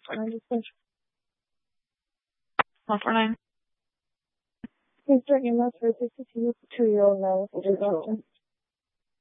149. 149. Mr. EMS for 62-year-old male with addiction.